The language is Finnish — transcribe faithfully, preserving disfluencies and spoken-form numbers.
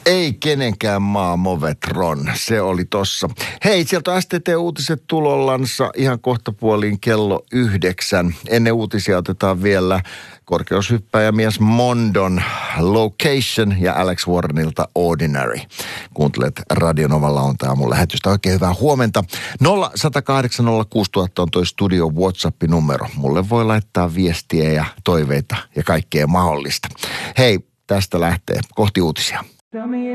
Ei kenenkään maa Movetron, se oli tossa. Hei, sieltä on S T T-uutiset tulollansa ihan kohta puoliin kello yhdeksän. Ennen uutisia otetaan vielä korkeushyppäjämies Mondon Location ja Alex Warrenilta Ordinary. Kuuntelet Radionovalla on tää mun lähetystä. Oikein hyvää huomenta. nolla yksi kahdeksan nolla kuusi nolla nolla nolla on toi studio WhatsApp-numero. Mulle voi laittaa viestiä ja toiveita ja kaikkea mahdollista. Hei, tästä lähtee kohti uutisia.